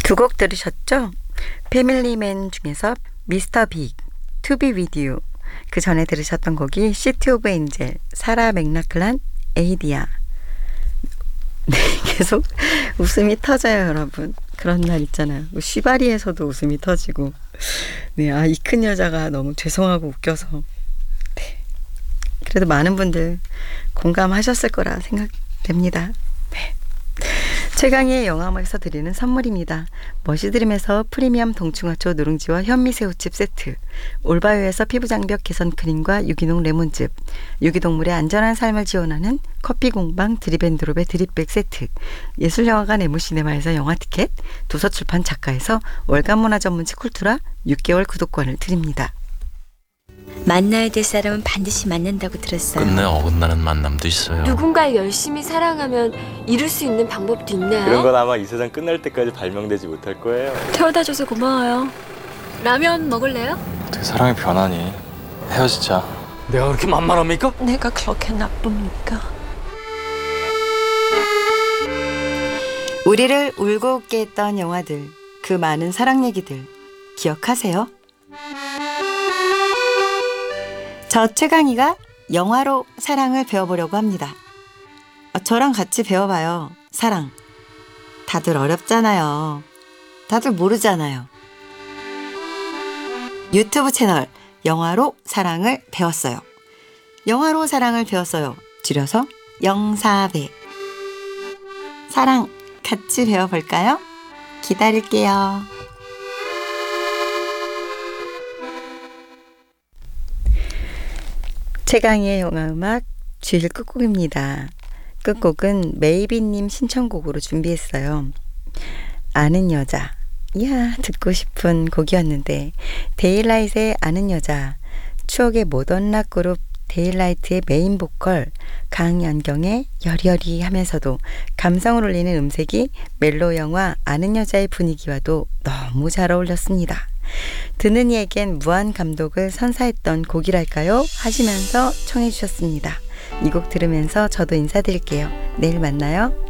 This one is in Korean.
두 곡 들으셨죠? 패밀리맨 중에서 미스터 빅, To Be With You. 그 전에 들으셨던 곡이 시티 오브 엔젤, 사라 맥락클란, 에이디아. 네, 계속 웃음이 터져요, 여러분. 그런 날 있잖아요. 쉬바리에서도 웃음이 터지고. 네, 이 큰 여자가 너무 죄송하고 웃겨서. 네. 그래도 많은 분들 공감하셨을 거라 생각됩니다. 네. 최강의 영화음악에서 드리는 선물입니다. 머시드림에서 프리미엄 동충하초 누룽지와 현미새우칩 세트, 올바요에서 피부장벽 개선 크림과 유기농 레몬즙, 유기동물의 안전한 삶을 지원하는 커피공방 드립앤드롭의 드립백 세트, 예술영화관 에무시네마에서 영화티켓, 도서출판 작가에서 월간 문화 전문지 쿨투라 6개월 구독권을 드립니다. 만나야 될 사람은 반드시 만난다고 들었어요. 끝내 어긋나는 만남도 있어요. 누군가를 열심히 사랑하면 이룰 수 있는 방법도 있나요? 그런 건 아마 이 세상 끝날 때까지 발명되지 못할 거예요. 태워다 줘서 고마워요. 라면 먹을래요? 어떻게 사랑이 변하니? 헤어지자. 내가 그렇게 만만합니까? 내가 그렇게 나쁩니까? 우리를 울고 웃게 했던 영화들, 그 많은 사랑 얘기들 기억하세요? 저 최강희가 영화로 사랑을 배워보려고 합니다. 저랑 같이 배워봐요. 사랑. 다들 어렵잖아요. 다들 모르잖아요. 유튜브 채널 영화로 사랑을 배웠어요. 영화로 사랑을 배웠어요. 줄여서 영사배. 사랑 같이 배워볼까요? 기다릴게요. 최강희의 영화음악 주일 끝곡입니다. 끝곡은 메이비님 신청곡으로 준비했어요. 아는 여자. 이야, 듣고 싶은 곡이었는데 데일라이트의 아는 여자, 추억의 모던 락 그룹 데일라이트의 메인 보컬 강연경의 여리여리 하면서도 감성을 울리는 음색이 멜로 영화 아는 여자의 분위기와도 너무 잘 어울렸습니다. 듣는 이에겐 무한 감독을 선사했던 곡이랄까요? 하시면서 청해 주셨습니다. 이 곡 들으면서 저도 인사드릴게요. 내일 만나요.